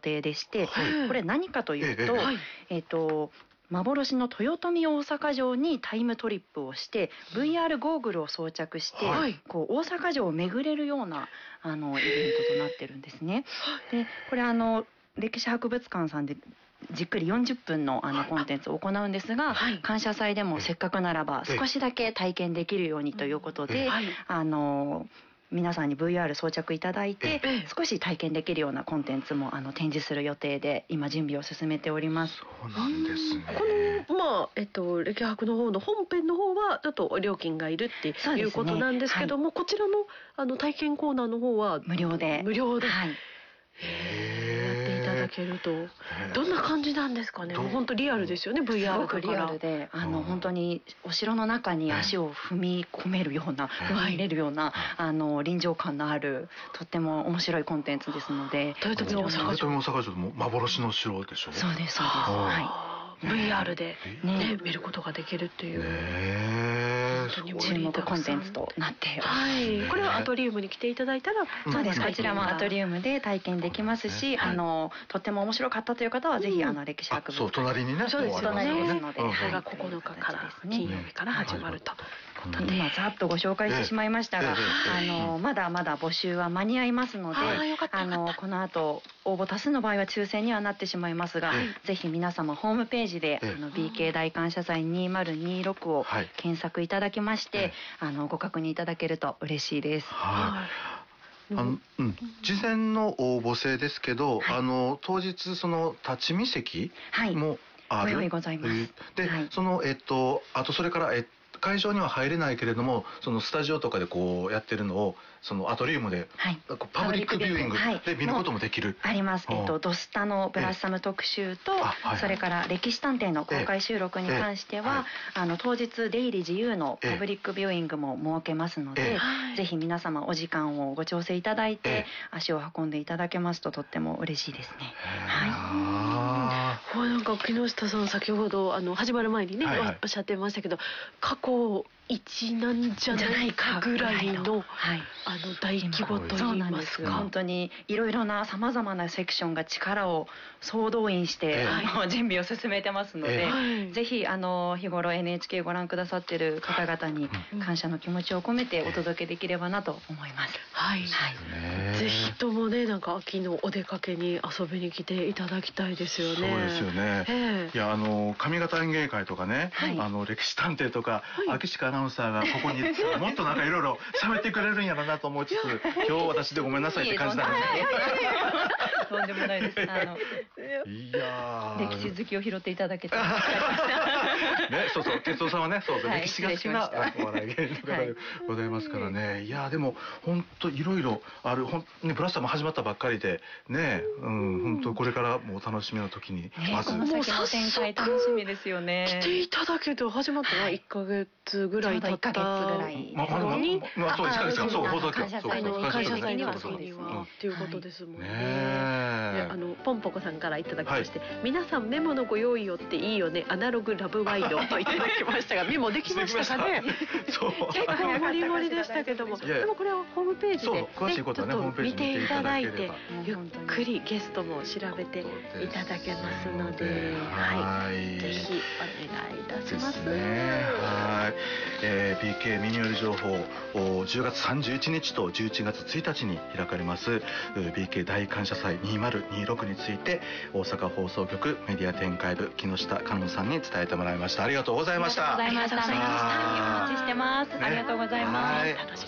定でして、これ何かというと、幻の豊臣大阪城にタイムトリップをして VR ゴーグルを装着して、こう大阪城を巡れるようなイベントとなってるんですね。でこれ歴史博物館さんでじっくり40分のコンテンツを行うんですが、感謝祭でもせっかくならば少しだけ体験できるようにということで、皆さんに VR 装着いただいて少し体験できるようなコンテンツも展示する予定で今準備を進めております。 そうなんですね。 この歴博の方の本編の方はちょっと料金がいるっていうことなんですけども、こちらの体験コーナーの方は無料で。 やっていただけるとどんな感じなんですかね。もう本当リアルですよね。 VR だからリアルで本当にお城の中に足を踏み込めるような入れるような臨場感のあるとっても面白いコンテンツですので、 豊臣大阪城も幻の城でしょ。 そうです。 VR で見ることができるっていう注目コンテンツとなっております。 これはアトリウムに来ていただいたら、 そうです。こちらもアトリウムで体験できますし、とっても面白かったという方はぜひ歴史博物館、 隣にね、 そうですよね。 ので、 それが9日から金曜日から始まると。 今ざっとご紹介してしまいましたが、まだまだ募集は間に合いますので、この後応募多数の場合は抽選にはなってしまいますが、ぜひ皆様ホームページでBK 大感謝祭2026を検索いただきまして、ご確認いただけると嬉しいです。 事前の応募制ですけど、当日その立ち見席もある。 ございます。 で、あとそれから会場には入れないけれども、そのスタジオとかでこうやってるのをそのアトリウムで、パブリックビューイングで見ることもできる。 あります。ドスタのブラッサム特集と、それから歴史探偵の公開収録に関しては、当日出入り自由のパブリックビューイングも設けますので、ぜひ皆様お時間をご調整いただいて足を運んでいただけますととっても嬉しいですね。 なんか木下さん先ほど始まる前にねおっしゃってましたけど、過去一なんじゃないかぐらいの大規模といいますか、 本当にいろいろなさまざまなセクションが力を総動員して準備を進めてますので、ぜひ日頃 NHK ご覧くださっている方々に感謝の気持ちを込めてお届けできればなと思います。 ぜひともね、なんか秋のお出かけに遊びに来ていただきたいですよね。 そうですよね。いや上方演芸会とかね、歴史探偵とか秋鹿アナウンサーがここにもっとなんかいろいろ喋ってくれるんやろなと思いつつ、今日私でごめんなさいって感じなんですけど。とんでもないです。 いや歴史好きを拾っていただけたら。 ね、そう哲夫さんはね、歴史が好きなお笑い芸人の方でございますからね。いやでも本当いろいろある。ブラスターも始まったばっかりでね、本当これからもう楽しみの時にまずもう先の展開楽しみですよね。 来ていただけて始まったのは1ヶ月ぐらい経った頃に、 そう1ヶ月か、そう放送局、 感謝祭の時にはっていうことですもんね。ポンポコさんからいただきまして、皆さんメモのご用意をっていいよね、アナログラブワイドといただきましたが、メモできましたかね。結構モリモリでしたけども、でもこれはホームページで詳しいことはね、ホームページ見ていただいて、ゆっくりゲストも調べていただけますので、ぜひお願いいたします。 BK 耳寄り情報10月31日と11月1日に開かれます BK 大感謝祭2026について、大阪放送局メディア展開部木下香音さんに伝えてもらいました。ありがとうございました。 お待ちしてます。ありがとうございます。楽しみです。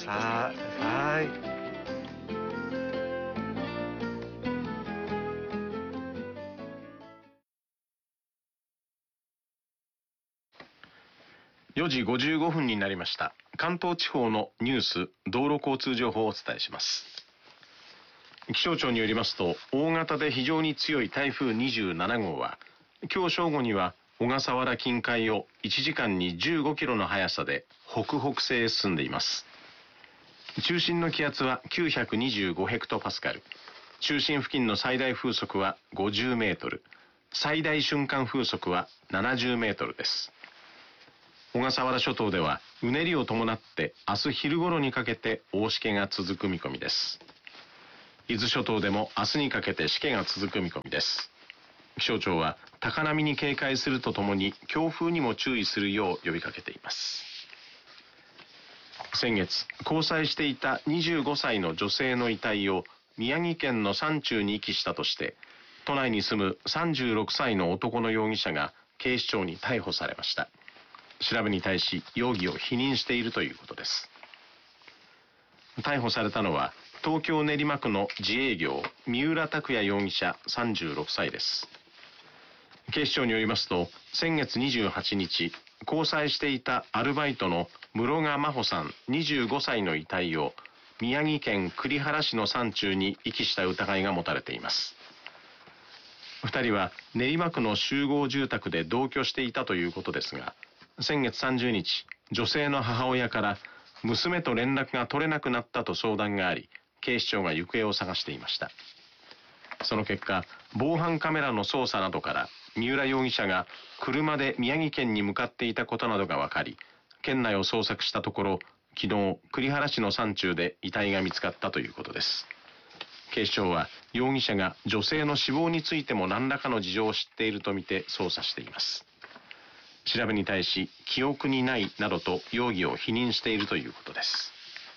4時55分になりました。関東地方のニュース、道路交通情報をお伝えします。気象庁によりますと、大型で非常に強い台風27号は、今日正午には小笠原近海を1時間に15キロの速さで北北西へ進んでいます。中心の気圧は925ヘクトパスカル、中心付近の最大風速は50メートル、最大瞬間風速は70メートルです。小笠原諸島ではうねりを伴って明日昼頃にかけて大しけが続く見込みです。 伊豆諸島でも明日にかけてしけが続く見込みです。気象庁は高波に警戒するとともに強風にも注意するよう呼びかけています。先月、交際していた25歳の女性の遺体を宮城県の山中に遺棄したとして都内に住む36歳の男の容疑者が警視庁に逮捕されました。調べに対し容疑を否認しているということです。逮捕されたのは東京練馬区の自営業三浦拓也容疑者36歳です。警視庁によりますと先月28日交際していたアルバイトの室賀真帆さん25歳の遺体を宮城県栗原市の山中に遺棄した疑いが持たれています。2人は練馬区の集合住宅で同居していたということですが、先月30日女性の母親から娘と連絡が取れなくなったと相談があり、警視庁が行方を捜していました。その結果、防犯カメラの捜査などから三浦容疑者が車で宮城県に向かっていたことなどが分かり、県内を捜索したところ、昨日栗原市の山中で遺体が見つかったということです。警視庁は容疑者が女性の死亡についても何らかの事情を知っているとみて捜査しています。調べに対し記憶にないなどと容疑を否認しているということです。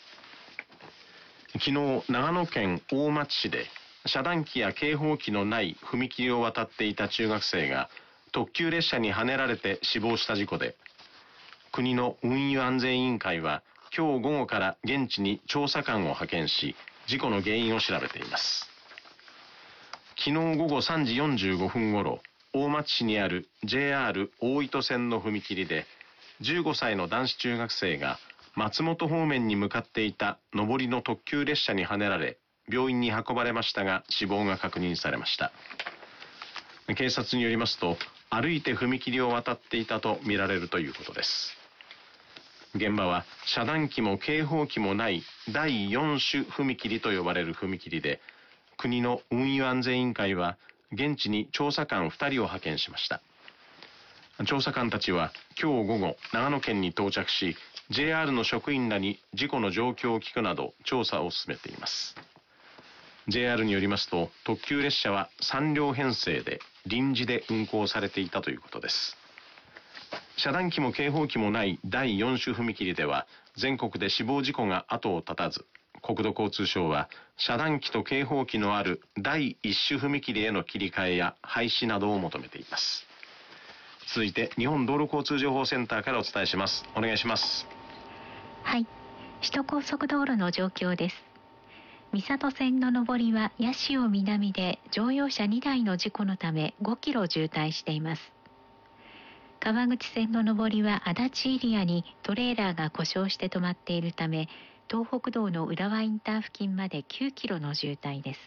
昨日長野県大町市で遮断機や警報機のない踏切を渡っていた中学生が特急列車にはねられて死亡した事故で、国の運輸安全委員会は今日午後から現地に調査官を派遣し事故の原因を調べています。昨日午後3時45分ごろ、大町市にある JR 大糸線の踏切で15歳の男子中学生が松本方面に向かっていた上りの特急列車にはねられ病院に運ばれましたが死亡が確認されました。警察によりますと歩いて踏切を渡っていたとみられるということです。現場は遮断機も警報機もない第4種踏切と呼ばれる踏切で、国の運輸安全委員会は現地に調査官2人を派遣しました。調査官たちは今日午後長野県に到着し JR の職員らに事故の状況を聞くなど調査を進めています。 JR によりますと特急列車は3両編成で臨時で運行されていたということです。遮断機も警報機もない第4種踏切では全国で死亡事故が後を絶たず、国土交通省は遮断機と警報機のある第1種踏切への切り替えや廃止などを求めています。続いて日本道路交通情報センターからお伝えします。お願いします。 はい、首都高速道路の状況です。三郷線の上りは八潮南で乗用車2台の事故のため5キロ渋滞しています。川口線の上りは足立エリアにトレーラーが故障して止まっているため東北道の浦和インター付近まで9キロの渋滞です。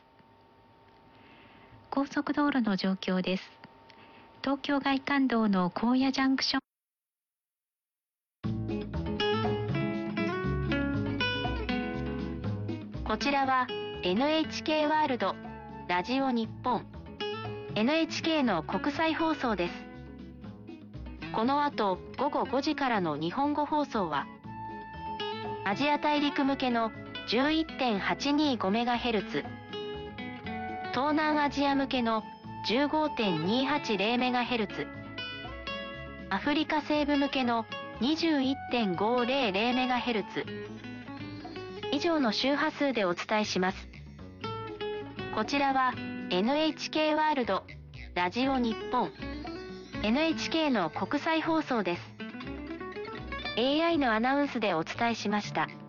高速道路の状況です。東京外環道の高野ジャンクションこちらは NHK ワールドラジオ日本 NHK の国際放送です。この後午後5時からの日本語放送はアジア大陸向けの 11.825MHz、 東南アジア向けの 15.280MHz、 アフリカ西部向けの 21.500MHz 以上の周波数でお伝えします。こちらは NHK ワールドラジオ日本 NHK の国際放送です。 AI のアナウンスでお伝えしました。